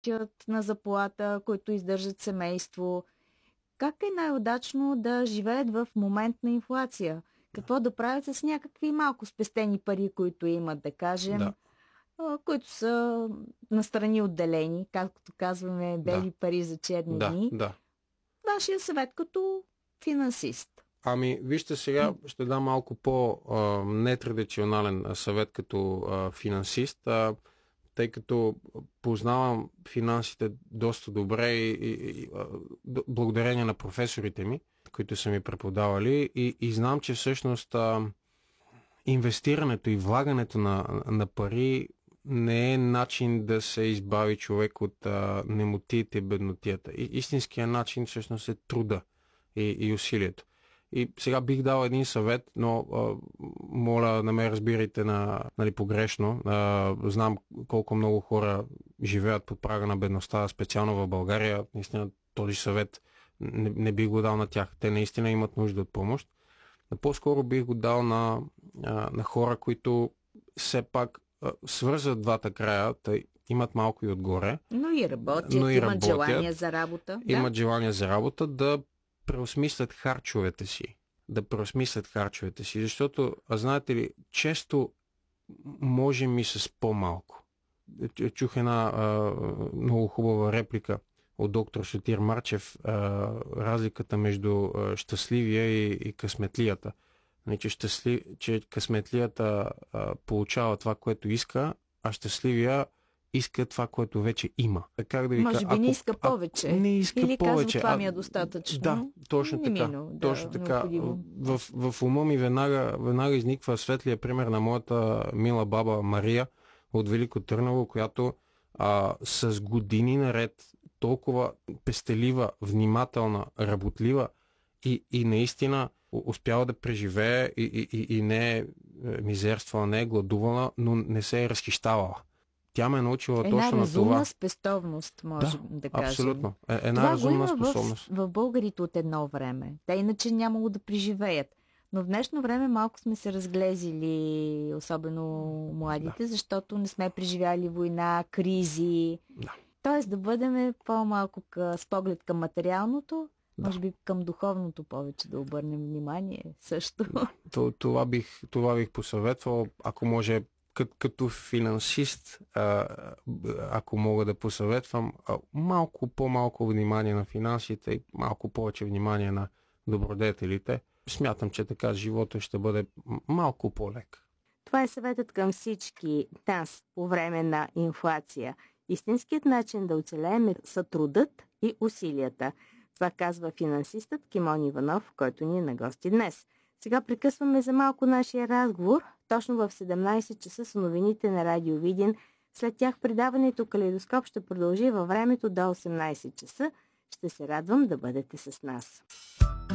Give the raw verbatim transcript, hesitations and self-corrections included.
на заплата, които издържат семейство. Как е най-удачно да живеят в момент на инфлация? Какво да правят с някакви малко спестени пари, които имат, да Да, кажем, а, които са настрани отделени, както казваме, да, бели пари за черни да, дни. да. Вашия съвет като финансист. Ами, вижте сега, ще дам малко по-нетрадиционален съвет като а, финансист, а, тъй като познавам финансите доста добре и, и, и а, д- благодарение на професорите ми, които са ми преподавали и, и знам, че всъщност а, инвестирането и влагането на, на пари не е начин да се избави човек от а, немотиите и беднотията. И, истинският начин всъщност е труда и, и усилието. И сега бих дал един съвет, но а, моля, не ме разбирайте на, нали, погрешно. А, знам колко много хора живеят под прага на бедността, специално в България. Наистина този съвет не, не бих го дал на тях. Те наистина имат нужда от помощ. Но по-скоро бих го дал на, а, на хора, които все пак а, свързват двата края, тъй имат малко и отгоре, Но и работят, но и имат желание работят, за работа. Да. имат желание за работа, да преосмислят харчовете си. Да преосмислят харчовете си, защото, а знаете ли, често можем и с по-малко. Чух една а, много хубава реплика от доктор Сотир Марчев, а, разликата между а, щастливия и, и късметлията. Нали, че, щастли, че късметлията а, получава това, което иска, а щастливия иска това, което вече има. Как да ви кажа? Може би Ако, не иска ако повече. не иска Или казва, повече, това а, ми е достатъчно. да, точно Не така. мино, да, Точно така. необходимо. В, в ума ми веднага, веднага изниква светлия пример на моята мила баба Мария от Велико Търново, която а, с години наред толкова пестелива, внимателна, работлива и, и наистина успява да преживее и, и, и, и не е мизерствала, не е гладувала, но не се е разхищавала. Тя ме е научила Една точно на това. разумна спестовност, може да, да кажем. Абсолютно. Е, една Това разумна го има способност. в, в българите от едно време. Те иначе нямало да преживеят. Но в днешно време малко сме се разглезили, особено младите, Да. защото не сме преживяли война, кризи. Да. Тоест да бъдем по-малко къ, с поглед към материалното, Да. може би към духовното повече да обърнем внимание също. Да. Това бих, това бих посъветвал, ако може като, като финансист, а, ако мога да посъветвам, а, малко по-малко внимание на финансите и малко повече внимание на добродетелите. Смятам, че така живота ще бъде малко по-лек. Това е съветът към всички нас по време на инфлация. Истинският начин да оцелеем са трудът и усилията. Това казва финансистът Кимон Иванов, който ни е на гости днес. Сега прекъсваме за малко нашия разговор. Точно в седемнайсет часа са новините на Радио Видин. След тях предаването Калейдоскоп ще продължи във времето до осемнайсет часа. Ще се радвам да бъдете с нас.